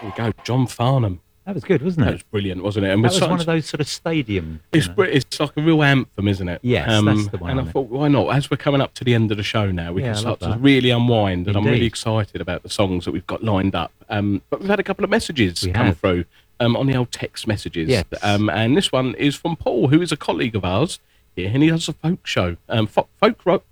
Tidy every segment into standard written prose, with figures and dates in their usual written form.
There we go, John Farnham. That was good, wasn't it? That was brilliant, wasn't it? And that was one of those sort of stadium. It's like a real anthem, isn't it? Yes, that's the one. And I thought, why not? As we're coming up to the end of the show now, we can start to really unwind. And I'm really excited about the songs that we've got lined up. But we've had a couple of messages come through on the old text messages. Yes. And this one is from Paul, who is a colleague of ours here, and he does a folk show, folk rock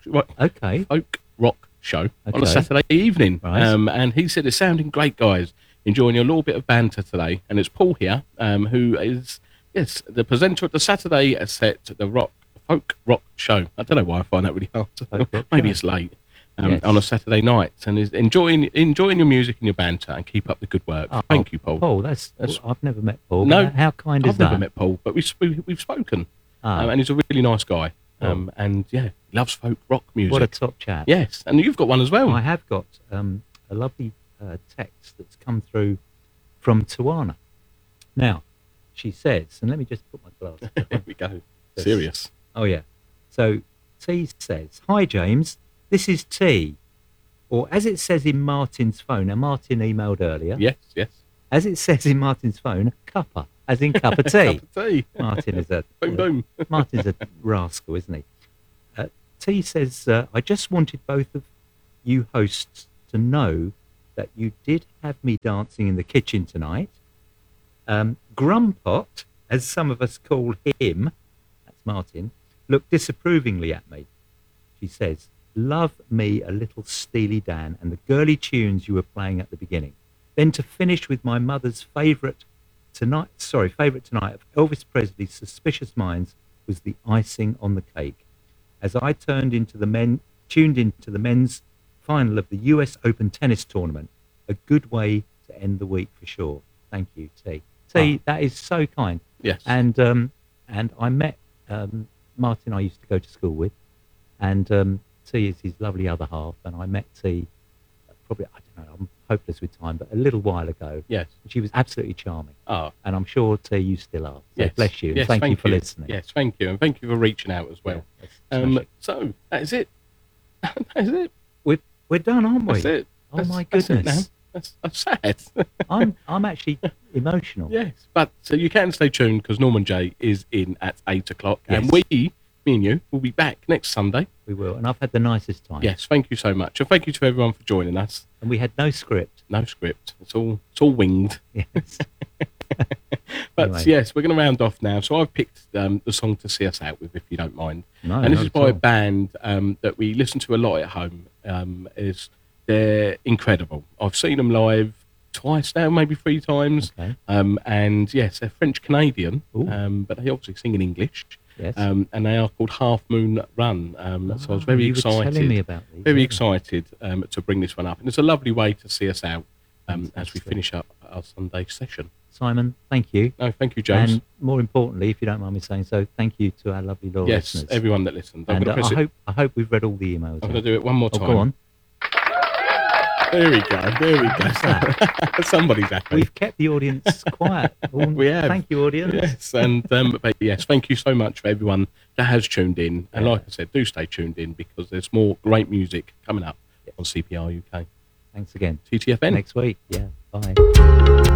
show on a Saturday evening. Right. And he said, it's sounding great, guys. Enjoying your little bit of banter today. And it's Paul here, who is, the presenter at the Saturday set, the folk rock show. I don't know why I find that really hard. Maybe it's late on a Saturday night. And is enjoying your music and your banter, and keep up the good work. Thank you, Paul. Paul, that's I've never met Paul. No, how kind is that? I've never met Paul, but we've spoken. And he's a really nice guy. And he loves folk rock music. What a top chap. Yes, and you've got one as well. I have got a lovely text that's come through from Tawana. Now, she says, and let me just put my glasses on. Here we go. Serious. Oh, yeah. So, T says, "Hi, James. This is T." Or as it says in Martin's phone. Now, Martin emailed earlier. Yes. As it says in Martin's phone, cuppa, as in cup of tea. Cup of tea. Martin is boom. Martin's a rascal, isn't he? T says, "I just wanted both of you hosts to know that you did have me dancing in the kitchen tonight. Grumpot, as some of us call him," that's Martin, "looked disapprovingly at me." She says, "Love me a little Steely Dan and the girly tunes you were playing at the beginning. Then to finish with my mother's favourite tonight of Elvis Presley's Suspicious Minds was the icing on the cake. As I tuned into the men's final of the US Open tennis tournament, a good way to end the week for sure. Thank you, T." T, that is so kind. Yes. And I met Martin, I used to go to school with, and T is his lovely other half, and I met T probably, I don't know, I'm hopeless with time, but a little while ago. Yes. She was absolutely charming. Oh. And I'm sure, T, you still are. So yes. Bless you. Yes, thank you for listening. Yes, thank you. And thank you for reaching out as well. So, that is it. That is it. We're done, aren't we? That's it. My goodness. That's sad. I'm actually emotional. Yes, but so you can stay tuned because Norman J is in at 8 o'clock. Yes. And me and you, will be back next Sunday. We will. And I've had the nicest time. Yes, thank you so much. And thank you to everyone for joining us. And we had no script. No script. It's all winged. Yes. But anyway. yes, we're going to round off now. So I've picked the song to see us out with, if you don't mind. No, and this is by a band that we listen to a lot at home. They're incredible. I've seen them live twice now, maybe 3 times. Okay. And yes, they're French-Canadian, but they obviously sing in English. Yes. And they are called Half Moon Run. So I was very excited. You were telling me about these. Very excited to bring this one up. And it's a lovely way to see us out as we finish up our Sunday session. Simon, thank you. No, thank you, James. And more importantly, if you don't mind me saying so, thank you to our lovely loyal listeners. Yes, everyone that listened. And I hope we've read all the emails. I'm going to do it one more time. Go on. There we go. Somebody's happy. We've kept the audience quiet. We have. Thank you, audience. Yes, and but yes, thank you so much for everyone that has tuned in. And like I said, do stay tuned in because there's more great music coming up on CPR UK. Thanks again. TTFN. Next week. Yeah. Bye.